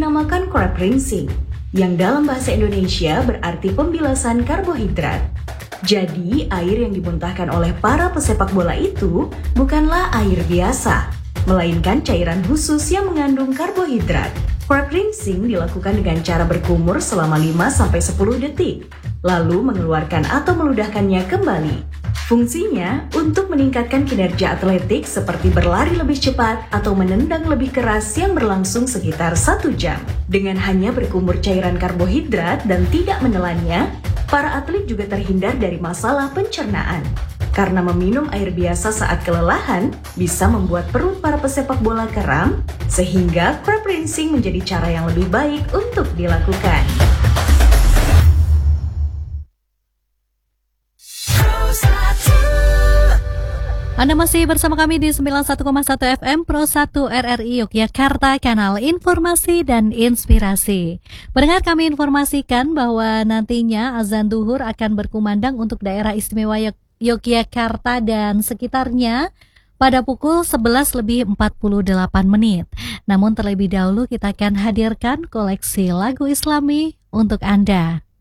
dinamakan crab rinsing, yang dalam bahasa Indonesia berarti pembilasan karbohidrat. Jadi, air yang dimuntahkan oleh para pesepak bola itu bukanlah air biasa, melainkan cairan khusus yang mengandung karbohidrat. Crab rinsing dilakukan dengan cara berkumur selama 5-10 detik, lalu mengeluarkan atau meludahkannya kembali. Fungsinya untuk meningkatkan kinerja atletik seperti berlari lebih cepat atau menendang lebih keras yang berlangsung sekitar 1 jam. Dengan hanya berkumur cairan karbohidrat dan tidak menelannya, para atlet juga terhindar dari masalah pencernaan. Karena meminum air biasa saat kelelahan bisa membuat perut para pesepak bola kram, sehingga crab rinsing menjadi cara yang lebih baik untuk dilakukan. Anda masih bersama kami di 91,1 FM Pro 1 RRI Yogyakarta, kanal informasi dan inspirasi. Pendengar, kami informasikan bahwa nantinya azan duhur akan berkumandang untuk daerah istimewa Yogyakarta dan sekitarnya pada pukul 11:48. Namun terlebih dahulu kita akan hadirkan koleksi lagu Islami untuk Anda.